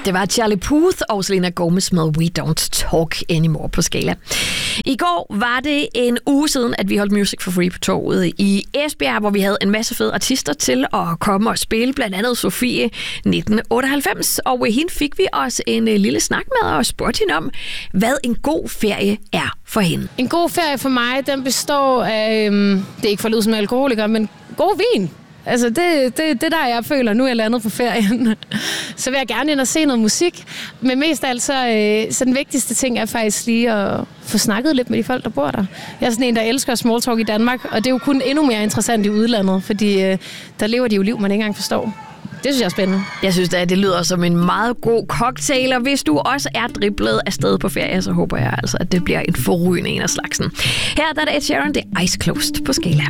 Det var Charlie Puth og Selena Gomez med We Don't Talk Anymore på Skala. I går var det en uge siden, at vi holdt Music for Free på torvet i Esbjerg, hvor vi havde en masse fede artister til at komme og spille, blandt andet Sofie 1998. Og hende fik vi også en lille snak med og spurgte hende om, hvad en god ferie er for hende. En god ferie for mig, den består af, det er ikke for at lyde som alkoholiker, men god vin. Altså, det der, jeg føler, nu er jeg landet på ferien. Så vil jeg gerne ind og se noget musik. Men mest af alt, så den vigtigste ting er faktisk lige at få snakket lidt med de folk, der bor der. Jeg er sådan en, der elsker small talk i Danmark, og det er jo kun endnu mere interessant i udlandet, fordi der lever de jo liv, man ikke engang forstår. Det synes jeg er spændende. Jeg synes da, det lyder som en meget god cocktail, og hvis du også er driblet afsted på ferie, så håber jeg altså, at det bliver en forrygende en af slagsen. Her der er det Ed Sheeran, det er Eyes Closed på Skala.